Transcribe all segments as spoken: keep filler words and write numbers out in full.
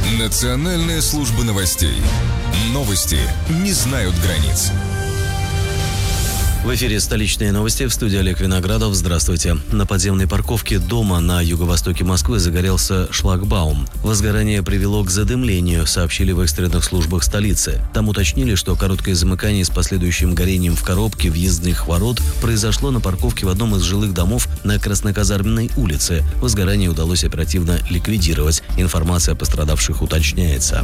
Национальная служба новостей. Новости не знают границ. В эфире столичные новости, в студии Олег Виноградов. Здравствуйте. На подземной парковке дома на юго-востоке Москвы загорелся шлагбаум. Возгорание привело к задымлению, сообщили в экстренных службах столицы. Там уточнили, что короткое замыкание с последующим горением в коробке въездных ворот произошло на парковке в одном из жилых домов на Красноказарменной улице. Возгорание удалось оперативно ликвидировать. Информация о пострадавших уточняется.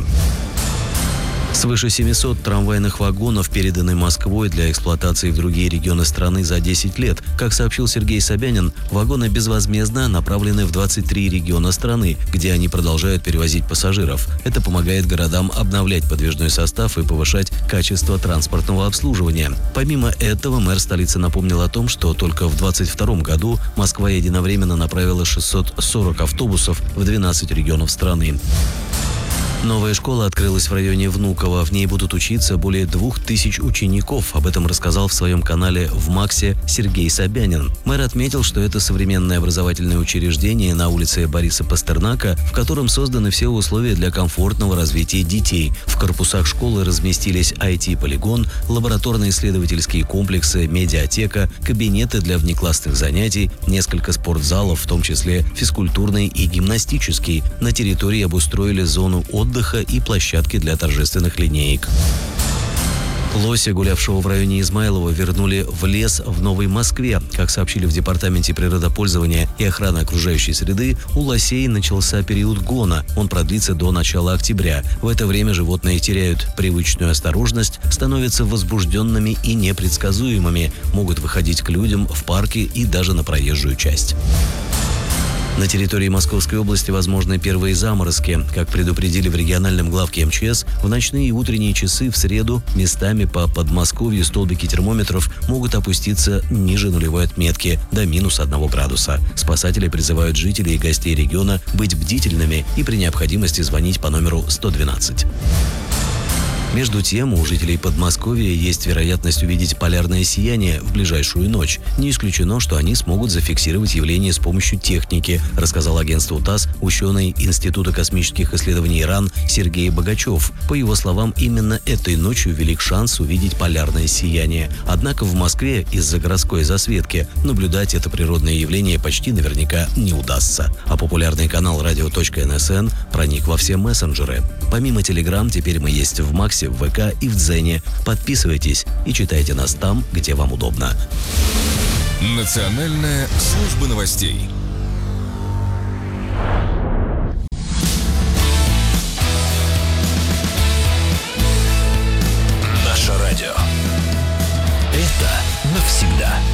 Свыше семисот трамвайных вагонов переданы Москвой для эксплуатации в другие регионы страны за десять лет. Как сообщил Сергей Собянин, вагоны безвозмездно направлены в двадцать три региона страны, где они продолжают перевозить пассажиров. Это помогает городам обновлять подвижной состав и повышать качество транспортного обслуживания. Помимо этого, мэр столицы напомнил о том, что только в двадцать втором году Москва единовременно направила шестьсот сорок автобусов в двенадцать регионов страны. Новая школа открылась в районе Внуково. В ней будут учиться более двух тысяч учеников. Об этом рассказал в своем канале в Максе Сергей Собянин. Мэр отметил, что это современное образовательное учреждение на улице Бориса Пастернака, в котором созданы все условия для комфортного развития детей. В корпусах школы разместились ай ти-полигон, лабораторно-исследовательские комплексы, медиатека, кабинеты для внеклассных занятий, несколько спортзалов, в том числе физкультурный и гимнастический. На территории обустроили зону отдыха отдыха и площадки для торжественных линеек. Лося, гулявшего в районе Измайлова, вернули в лес в Новой Москве. Как сообщили в Департаменте природопользования и охраны окружающей среды, у лосей начался период гона. Он продлится до начала октября. В это время животные теряют привычную осторожность, становятся возбужденными и непредсказуемыми, могут выходить к людям, в парки и даже на проезжую часть. На территории Московской области возможны первые заморозки. Как предупредили в региональном главке эм че эс, в ночные и утренние часы в среду местами по Подмосковью столбики термометров могут опуститься ниже нулевой отметки до минус одного градуса. Спасатели призывают жителей и гостей региона быть бдительными и при необходимости звонить по номеру сто двенадцать. Между тем, у жителей Подмосковья есть вероятность увидеть полярное сияние в ближайшую ночь. Не исключено, что они смогут зафиксировать явление с помощью техники, рассказал агентству ТАСС ученый Института космических исследований РАН Сергей Богачев. По его словам, именно этой ночью велик шанс увидеть полярное сияние. Однако в Москве из-за городской засветки наблюдать это природное явление почти наверняка не удастся. А популярный канал радио точка эн эс эн проник во все мессенджеры. Помимо Телеграм, теперь мы есть в Максе, в вэ ка и в Дзене. Подписывайтесь и читайте нас там, где вам удобно. Национальная служба новостей. Наше радио. Это навсегда.